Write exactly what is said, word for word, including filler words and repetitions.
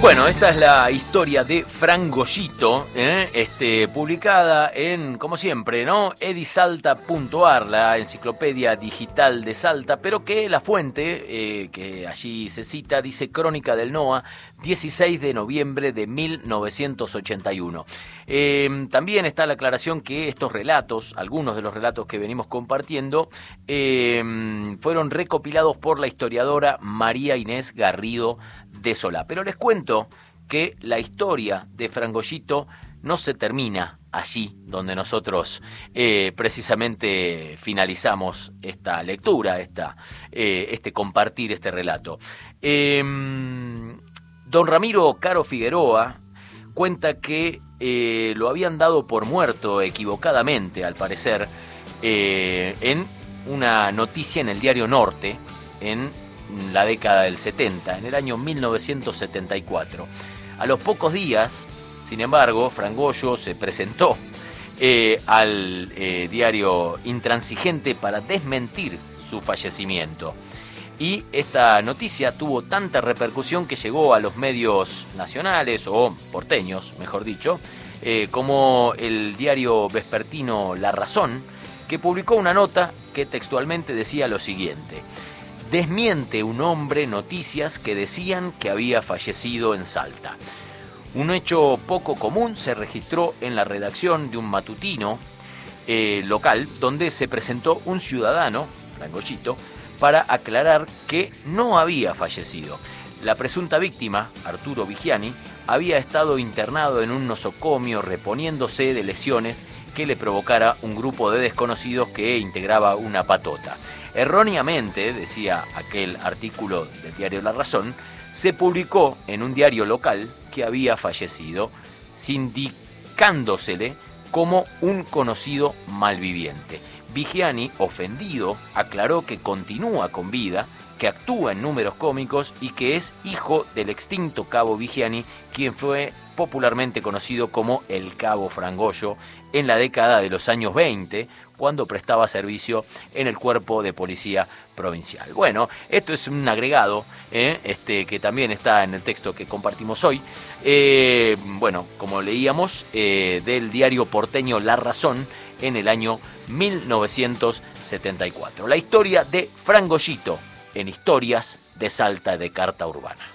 Bueno, esta es la historia de Frangollito, ¿eh? este, publicada en, como siempre, ¿no? edisalta punto ar, la enciclopedia digital de Salta, pero que la fuente, eh, que allí se cita, dice Crónica del NOA, dieciséis de noviembre de mil novecientos ochenta y uno. Eh, también está la aclaración que estos relatos, algunos de los relatos que venimos compartiendo, eh, fueron recopilados por la historiadora María Inés Garrido de Solá. Pero les cuento que la historia de Frangollito no se termina allí donde nosotros eh, precisamente finalizamos esta lectura, esta, eh, este compartir este relato. Eh, don Ramiro Caro Figueroa cuenta que eh, lo habían dado por muerto equivocadamente, al parecer, eh, en una noticia en el diario Norte, en la década del setenta, en el año mil novecientos setenta y cuatro. A los pocos días, sin embargo, Frangollo se presentó eh, al eh, diario Intransigente para desmentir su fallecimiento. Y esta noticia tuvo tanta repercusión que llegó a los medios nacionales, o porteños, mejor dicho, eh, como el diario vespertino La Razón, que publicó una nota que textualmente decía lo siguiente: desmiente un hombre noticias que decían que había fallecido en Salta. Un hecho poco común se registró en la redacción de un matutino eh, local, donde se presentó un ciudadano, Frangollito, para aclarar que no había fallecido. La presunta víctima, Arturo Vigiani, había estado internado en un nosocomio reponiéndose de lesiones que le provocara un grupo de desconocidos que integraba una patota. Erróneamente, decía aquel artículo del diario La Razón, se publicó en un diario local que había fallecido, sindicándosele como un conocido malviviente. Vigiani, ofendido, aclaró que continúa con vida, que actúa en números cómicos y que es hijo del extinto cabo Vigiani, quien fue popularmente conocido como el Cabo Frangollo en la década de los años veinte, cuando prestaba servicio en el Cuerpo de Policía Provincial. Bueno, esto es un agregado ¿eh? este, que también está en el texto que compartimos hoy. Eh, bueno, como leíamos, eh, del diario porteño La Razón en el año mil novecientos setenta y cuatro. La historia de Frangollito en Historias de Salta de Carta Urbana.